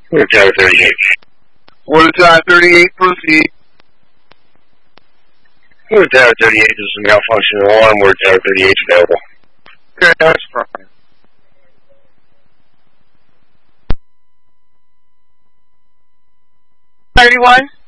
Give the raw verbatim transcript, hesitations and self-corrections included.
Word Tower thirty-eight. Word Tower thirty-eight, proceed. Word Tower thirty-eight, this is a malfunctioning alarm. Word Tower thirty-eight is available. Okay, that's fine. thirty-one.